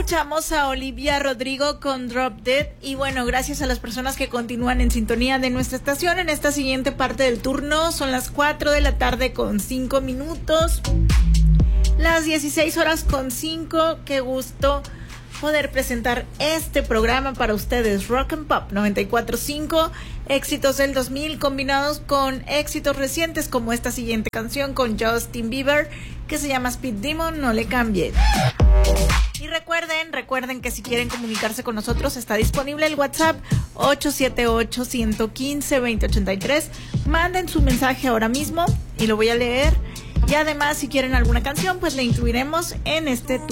Escuchamos a Olivia Rodrigo con Drop Dead. Y bueno, gracias a las personas que continúan en sintonía de nuestra estación en esta siguiente parte del turno. Son las 4 de la tarde con 5 minutos. Las 16 horas con 5. Qué gusto poder presentar este programa para ustedes. Rock and Pop 94.5. Éxitos del 2000 combinados con éxitos recientes como esta siguiente canción con Justin Bieber que se llama Speed Demon. No le cambie. Y recuerden que si quieren comunicarse con nosotros está disponible el WhatsApp 878-115-2083. Manden su mensaje ahora mismo y lo voy a leer. Y además si quieren alguna canción pues le incluiremos en este